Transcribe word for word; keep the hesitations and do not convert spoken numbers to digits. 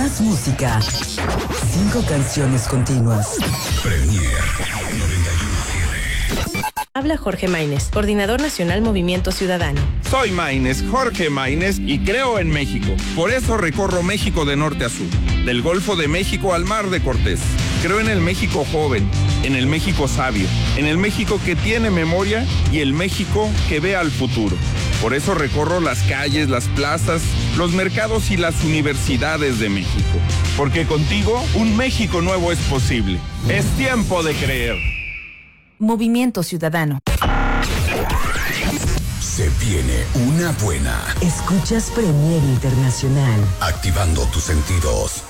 Más música. Cinco canciones continuas. Premier noventa y uno siete. Habla Jorge Maínez, coordinador nacional Movimiento Ciudadano. Soy Maínez, Jorge Maínez, y creo en México. Por eso recorro México de norte a sur, del Golfo de México al Mar de Cortés. Creo en el México joven, en el México sabio, en el México que tiene memoria y el México que ve al futuro. Por eso recorro las calles, las plazas, los mercados y las universidades de México. Porque contigo, un México nuevo es posible. Es tiempo de creer. Movimiento Ciudadano. Se viene una buena. Escuchas Premier Internacional. Activando tus sentidos.